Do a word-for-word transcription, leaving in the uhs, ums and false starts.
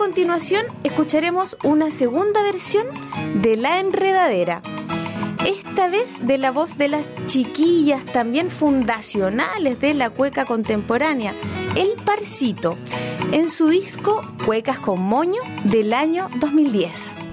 continuación escucharemos una segunda versión de La Enredadera. Esta vez de la voz de las chiquillas también fundacionales de la cueca contemporánea, El Parcito, en su disco Cuecas con Moño del año dos mil diez.